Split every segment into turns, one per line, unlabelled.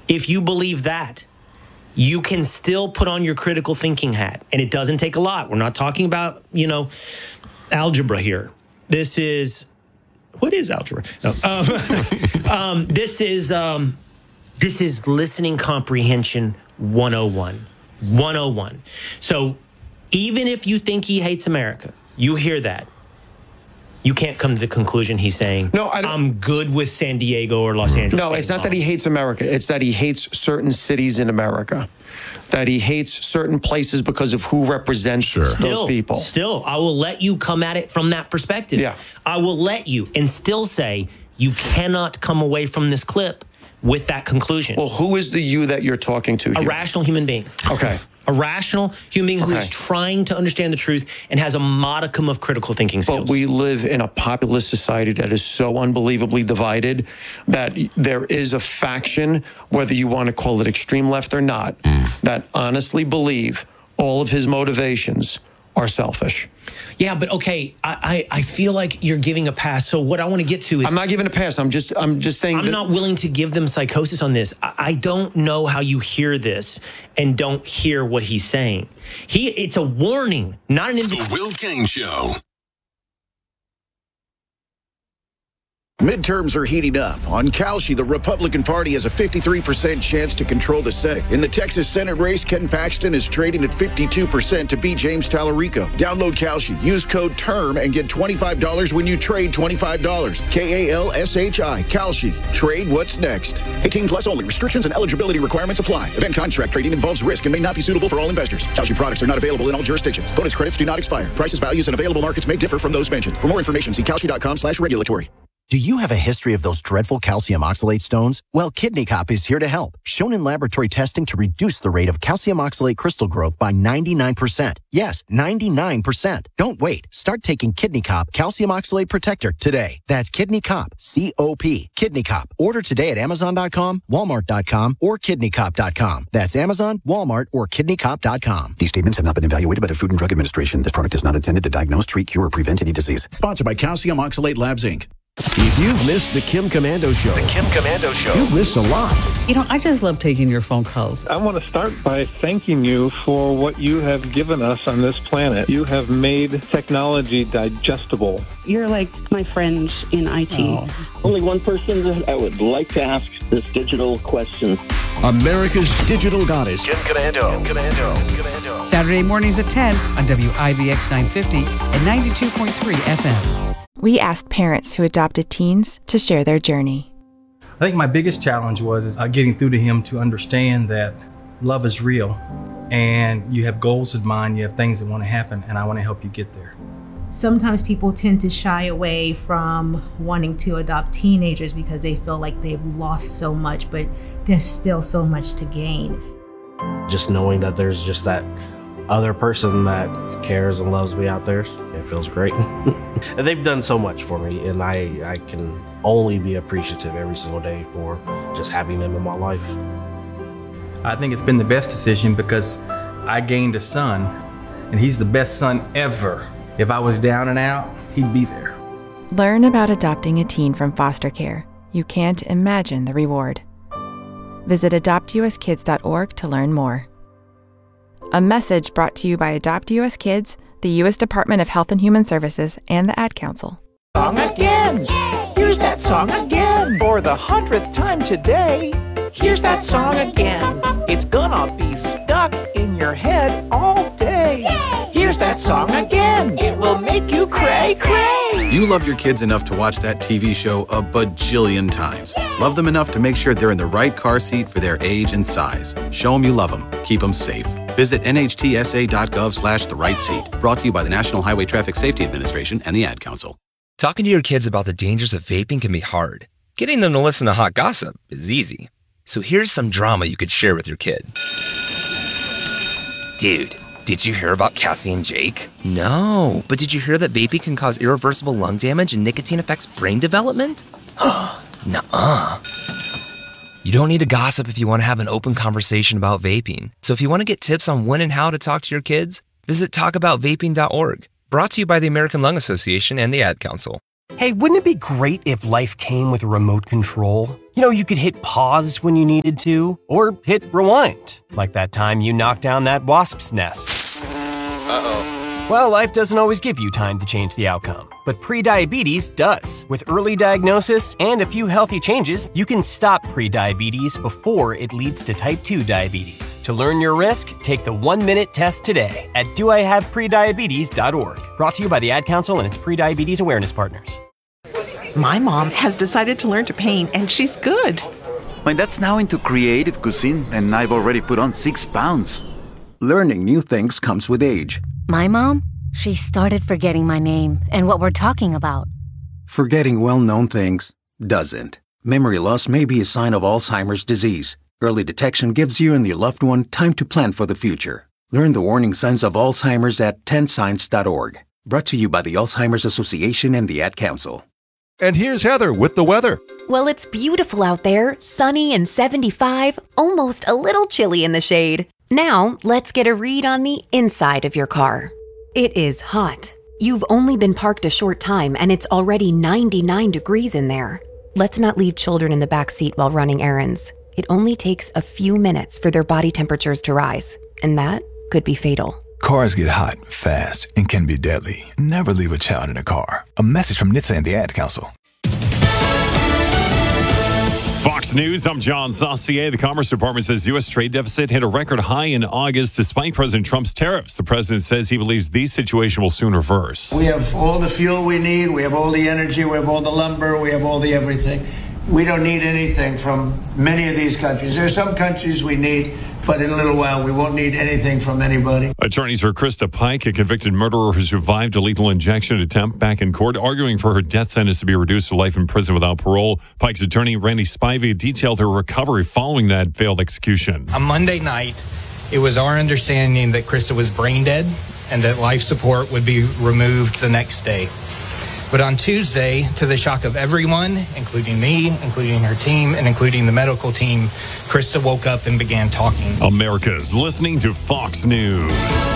If you believe that, you can still put on your critical thinking hat. And it doesn't take a lot. We're not talking about, algebra here. This is, what is algebra? No. This is listening comprehension 101. 101. So even if you think he hates America, you hear that. You can't come to the conclusion he's saying, no, I'm good with San Diego or Los Angeles.
No, it's not that he hates America. It's that he hates certain cities in America, that he hates certain places because of who represents those people.
Still, I will let you come at it from that perspective.
Yeah.
I will let you and still say you cannot come away from this clip with that conclusion.
Well, who is the you that you're talking to here?
A rational human being.
Okay.
A rational human being who is trying to understand the truth and has a modicum of critical thinking skills.
But we live in a populist society that is so unbelievably divided that there is a faction, whether you want to call it extreme left or not, that honestly believe all of his motivations are selfish.
Yeah, but okay, I feel like you're giving a pass. So what I want to get to is...
I'm not giving a pass. I'm just saying...
I'm not willing to give them psychosis on this. I don't know how you hear this and don't hear what he's saying. It's a warning, not an indication.
The Will Cain Show.
Midterms are heating up. On Kalshi, the Republican Party has a 53% chance to control the Senate. In the Texas Senate race, Ken Paxton is trading at 52% to beat James Tallarico. Download Kalshi. Use code TERM and get $25 when you trade $25. KALSHI. Kalshi. Trade what's next. 18 plus only. Restrictions and eligibility requirements apply. Event contract trading involves risk and may not be suitable for all investors. Kalshi products are not available in all jurisdictions. Bonus credits do not expire. Prices, values, and available markets may differ from those mentioned. For more information, see kalshi.com/regulatory.
Do you have a history of those dreadful calcium oxalate stones? Well, Kidney Cop is here to help. Shown in laboratory testing to reduce the rate of calcium oxalate crystal growth by 99%. Yes, 99%. Don't wait. Start taking Kidney Cop Calcium Oxalate Protector today. That's Kidney Cop, C-O-P. Kidney Cop. Order today at Amazon.com, Walmart.com, or KidneyCop.com. That's Amazon, Walmart, or KidneyCop.com.
These statements have not been evaluated by the Food and Drug Administration. This product is not intended to diagnose, treat, cure, or prevent any disease.
Sponsored by Calcium Oxalate Labs, Inc.
If you've missed the Kim Komando Show, you've missed a lot.
I just love taking your phone calls.
I want to start by thanking you for what you have given us on this planet. You have made technology digestible.
You're like my friend in IT.
Oh. Only one person that I would like to ask this digital question.
America's digital goddess,
Kim Komando.
Saturday mornings at 10 on WIVX 950 and 92.3 FM.
We asked parents who adopted teens to share their journey.
I think my biggest challenge was getting through to him to understand that love is real and you have goals in mind, you have things that want to happen, and I want to help you get there.
Sometimes people tend to shy away from wanting to adopt teenagers because they feel like they've lost so much, but there's still so much to gain.
Just knowing that there's just that other person that cares and loves me out there, it feels great. And they've done so much for me, and I can only be appreciative every single day for just having them in my life.
I think it's been the best decision because I gained a son, and he's the best son ever. If I was down and out, he'd be there.
Learn about adopting a teen from foster care. You can't imagine the reward. Visit adoptuskids.org to learn more. A message brought to you by Adopt US Kids, the U.S. Department of Health and Human Services, and the Ad Council.
Song again. Here's that song again. For the 100th time today. Here's that song again. It's gonna be stuck in your head all day. Here's that song again. It will make you cray, cray.
You love your kids enough to watch that TV show a bajillion times. Love them enough to make sure they're in the right car seat for their age and size. Show them you love them. Keep them safe. Visit nhtsa.gov/the-right-seat. Brought to you by the National Highway Traffic Safety Administration and the Ad Council.
Talking to your kids about the dangers of vaping can be hard. Getting them to listen to hot gossip is easy. So here's some drama you could share with your kid. Dude, did you hear about Cassie and Jake? No, but did you hear that vaping can cause irreversible lung damage and nicotine affects brain development? Nuh-uh. You don't need to gossip if you want to have an open conversation about vaping. So if you want to get tips on when and how to talk to your kids, visit talkaboutvaping.org. Brought to you by the American Lung Association and the Ad Council.
Hey, wouldn't it be great if life came with a remote control? You know, you could hit pause when you needed to, or hit rewind, like that time you knocked down that wasp's nest.
Uh-oh.
Well, life doesn't always give you time to change the outcome, but prediabetes does. With early diagnosis and a few healthy changes, you can stop prediabetes before it leads to type 2 diabetes. To learn your risk, take the 1-minute test today at doihaveprediabetes.org. Brought to you by the Ad Council and its prediabetes awareness partners.
My mom has decided to learn to paint, and she's good.
My dad's now into creative cuisine, and I've already put on 6 pounds.
Learning new things comes with age.
My mom? She started forgetting my name and what we're talking about.
Forgetting well-known things doesn't. Memory loss may be a sign of Alzheimer's disease. Early detection gives you and your loved one time to plan for the future. Learn the warning signs of Alzheimer's at 10signs.org. Brought to you by the Alzheimer's Association and the Ad Council.
And here's Heather with the weather.
Well, it's beautiful out there, sunny and 75, almost a little chilly in the shade. Now, let's get a read on the inside of your car. It is hot. You've only been parked a short time and it's already 99 degrees in there. Let's not leave children in the back seat while running errands. It only takes a few minutes for their body temperatures to rise, and that could be fatal.
Cars get hot, fast, and can be deadly. Never leave a child in a car. A message from NHTSA and the Ad Council.
Fox News, I'm John Saucier. The Commerce Department says U.S. trade deficit hit a record high in August despite President Trump's tariffs. The president says he believes the situation will soon reverse.
We have all the fuel we need. We have all the energy. We have all the lumber. We have all the everything. We don't need anything from many of these countries. There are some countries we need, but in a little while we won't need anything from anybody.
Attorneys for Krista Pike, a convicted murderer who survived a lethal injection attempt, back in court arguing for her death sentence to be reduced to life in prison without parole. Pike's attorney, Randy Spivey, detailed her recovery following that failed execution.
On Monday night, it was our understanding that Krista was brain dead and that life support would be removed the next day. But on Tuesday, to the shock of everyone, including me, including her team, and including the medical team, Krista woke up and began talking.
America's listening to Fox News.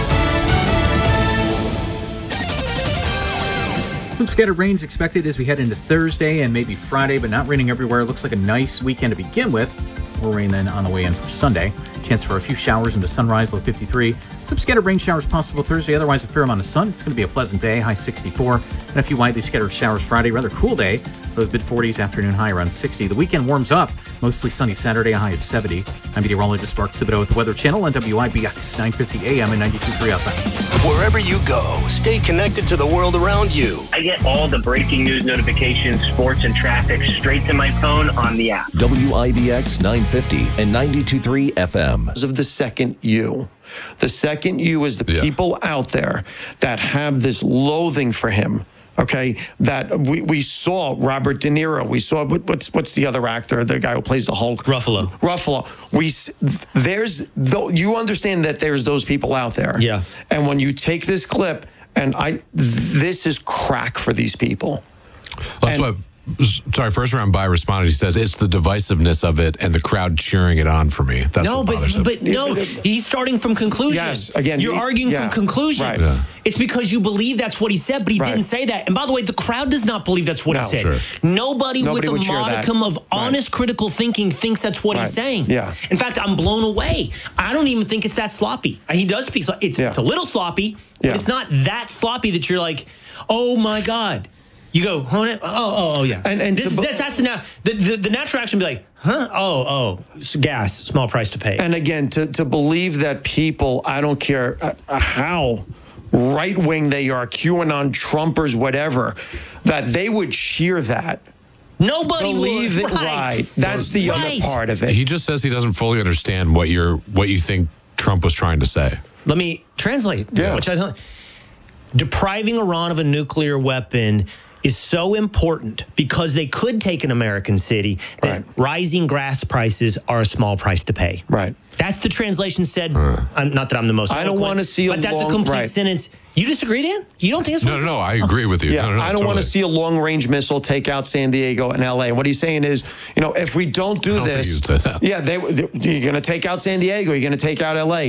Some scattered rains expected as we head into Thursday and maybe Friday, but not raining everywhere. Looks like a nice weekend to begin with. More rain then on the way in for Sunday. Chance for a few showers into sunrise, low 53. Some scattered rain showers possible Thursday, otherwise a fair amount of sun. It's going to be a pleasant day, high 64. And a few widely scattered showers Friday, rather cool day. Those mid-40s, afternoon high around 60. The weekend warms up. Mostly sunny Saturday, a high of 70. I'm meteorologist Mark Thibodeau with the Weather Channel on WIBX 950 AM and 92.3 FM.
Wherever you go, stay connected to the world around you.
I get all the breaking news notifications, sports, and traffic straight to my phone on the app.
WIBX 950 and 92.3 FM.
Of the second U. The second U is the people out there that have this loathing for him. Okay, that we saw Robert De Niro. We saw what's the other actor, the guy who plays the Hulk,
Ruffalo.
You understand that there's those people out there.
Yeah.
And when you take this clip, this is crack for these people.
That's what. Sorry, first round by responded. He says it's the divisiveness of it and the crowd cheering it on for me. That's what bothers him.
But no, he's starting from conclusion.
Yes, again,
you're arguing from conclusion.
Right. Yeah.
It's because you believe that's what he said, but he didn't say that. And by the way, the crowd does not believe that's what he said.
Sure.
Nobody with a modicum of honest critical thinking thinks that's what he's saying.
Yeah.
In fact, I'm blown away. I don't even think it's that sloppy. He does speak. It's a little sloppy, but it's not that sloppy that you're like, oh my God. You go, oh, yeah. And that's the natural action would be like, huh? Gas, small price to pay.
And again, to believe that people, I don't care how right-wing they are, QAnon, Trumpers, whatever, that they would cheer that.
Nobody
believe
would.
it right. That's the other part of it.
He just says he doesn't fully understand what you think Trump was trying to say.
Let me translate. Yeah. Depriving Iran of a nuclear weapon is so important because they could take an American city that rising gas prices are a small price to pay.
Right.
That's the translation said. Not that I'm the most
I don't want to see
but that's a complete sentence. You disagree, Dan? You don't think it's
No, I agree with you.
Yeah,
no,
I don't want to see a long-range missile take out San Diego and LA. And what he's saying is, if we don't do this, you're going to take out San Diego, you're going to take out LA.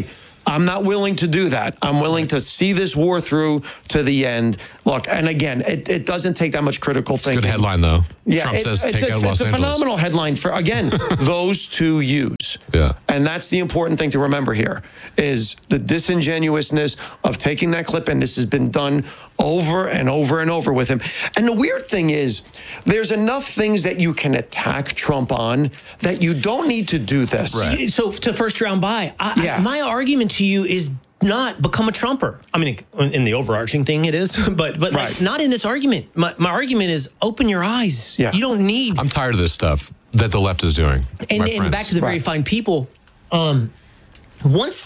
I'm not willing to do that. I'm willing to see this war through to the end. Look, and again, it doesn't take that much critical thinking.
Good headline, though.
Yeah,
Trump says take out Los
It's a
Angeles.
phenomenal headline for, again, those two U's.
Yeah.
And that's the important thing to remember here, is the disingenuousness of taking that clip, and this has been done over and over and over with him. And the weird thing is, there's enough things that you can attack Trump on that you don't need to do this.
Right. So to first round bye, my argument to you is not become a Trumper. I mean, in the overarching thing it is, but like, not in this argument. My argument is open your eyes.
Yeah.
You don't need.
I'm tired of this stuff that the left is doing.
And back to the very fine people. Once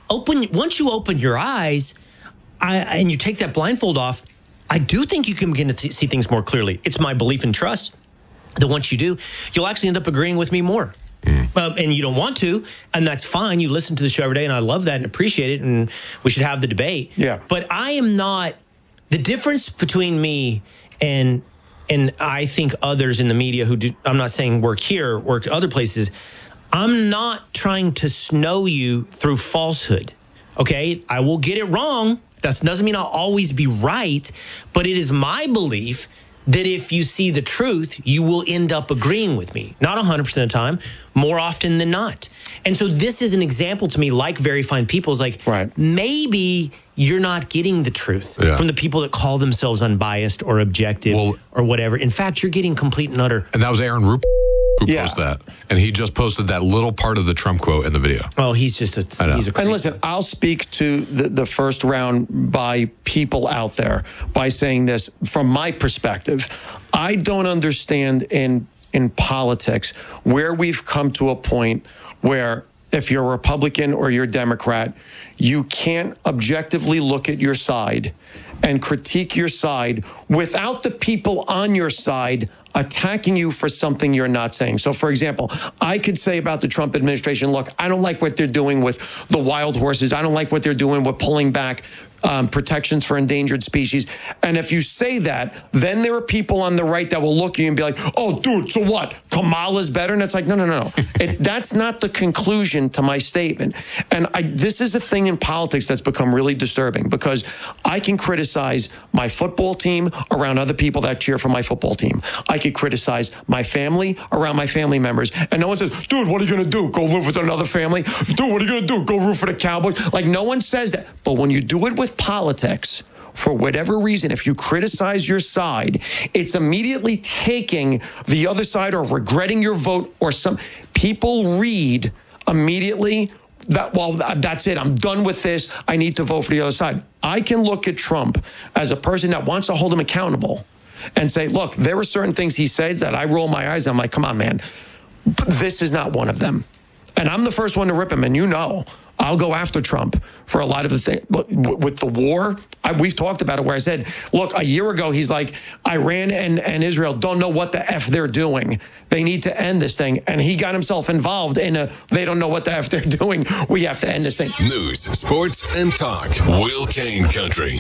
you open your eyes, and you take that blindfold off, I do think you can begin to see things more clearly. It's my belief and trust that once you do, you'll actually end up agreeing with me more. And you don't want to, and that's fine. You listen to the show every day, and I love that and appreciate it, and we should have the debate.
Yeah.
But I am not the difference between me and I think others in the media who do. I'm not saying work here, work other places. I'm not trying to snow you through falsehood. Okay, I will get it wrong. That doesn't mean I'll always be right, but it is my belief that if you see the truth, you will end up agreeing with me. Not 100% of the time, more often than not. And so this is an example to me, like very fine people, is like, maybe you're not getting the truth from the people that call themselves unbiased or objective or whatever. In fact, you're getting complete and utter.
And that was Aaron Rupp who posted that. And he just posted that little part of the Trump quote in the video.
Oh, he's just a
And listen, I'll speak to the first round by people out there by saying this from my perspective. I don't understand in politics where we've come to a point where if you're a Republican or you're a Democrat, you can't objectively look at your side and critique your side without the people on your side attacking you for something you're not saying. So, for example, I could say about the Trump administration, look, I don't like what they're doing with the wild horses. I don't like what they're doing with pulling back protections for endangered species. And if you say that, then there are people on the right that will look at you and be like, oh, dude, so what? Kamala's better? And it's like, no. That's not the conclusion to my statement. And this is a thing in politics that's become really disturbing because I can criticize my football team around other people that cheer for my football team. I could criticize my family around my family members. And no one says, dude, what are you going to do? Go live with another family? Dude, what are you going to do? Go root for the Cowboys? Like, no one says that. But when you do it with politics, for whatever reason, if you criticize your side, it's immediately taking the other side or regretting your vote or some people read immediately that, well, that's it. I'm done with this. I need to vote for the other side. I can look at Trump as a person that wants to hold him accountable and say, look, there are certain things he says that I roll my eyes. I'm like, come on, man. This is not one of them. And I'm the first one to rip him. And you know, I'll go after Trump for a lot of the things. With the war, we've talked about it where I said, look, a year ago, he's like, Iran and Israel don't know what the F they're doing. They need to end this thing. And he got himself involved in they don't know what the F they're doing. We have to end this thing.
News, sports, and talk. Will Kane Country.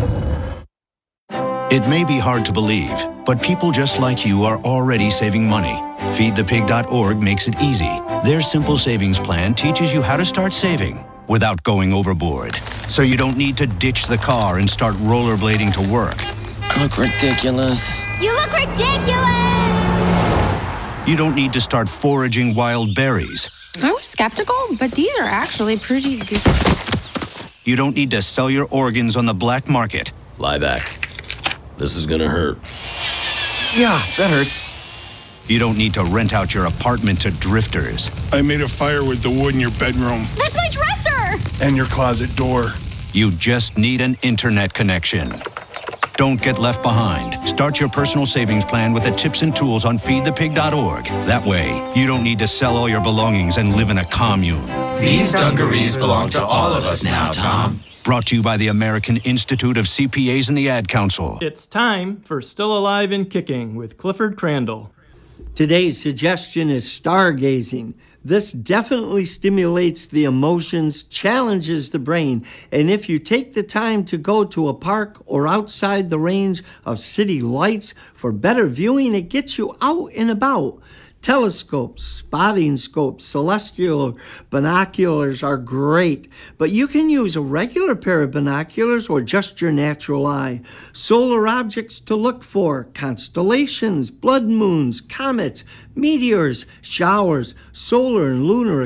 It may be hard to believe, but people just like you are already saving money. FeedThePig.org makes it easy. Their simple savings plan teaches you how to start saving without going overboard. So you don't need to ditch the car and start rollerblading to work.
I look ridiculous.
You look ridiculous!
You don't need to start foraging wild berries.
I was skeptical, but these are actually pretty good.
You don't need to sell your organs on the black market.
Lie back. This is gonna hurt.
Yeah, that hurts. You don't need to rent out your apartment to drifters.
I made a fire with the wood in your bedroom.
That's my dresser!
And your closet door.
You just need an internet connection. Don't get left behind. Start your personal savings plan with the tips and tools on feedthepig.org. That way, you don't need to sell all your belongings and live in a commune.
These dungarees belong to all of us now, Tom.
Brought to you by the American Institute of CPAs and the Ad Council.
It's time for Still Alive and Kicking with Clifford Crandall.
Today's suggestion is stargazing. This definitely stimulates the emotions, challenges the brain, and if you take the time to go to a park or outside the range of city lights for better viewing, it gets you out and about. Telescopes, spotting scopes, celestial binoculars are great, but you can use a regular pair of binoculars or just your natural eye. Solar objects to look for: constellations, blood moons, comets, meteors, showers, solar and lunar